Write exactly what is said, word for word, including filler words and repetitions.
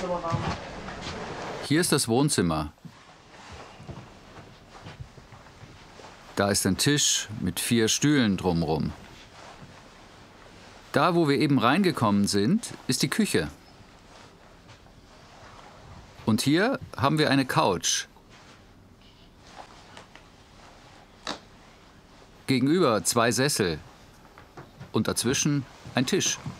Hier ist das Wohnzimmer. Da ist ein Tisch mit vier Stühlen drumherum. Da, wo wir eben reingekommen sind, ist die Küche. Und hier haben wir eine Couch. Gegenüber zwei Sessel und dazwischen ein Tisch.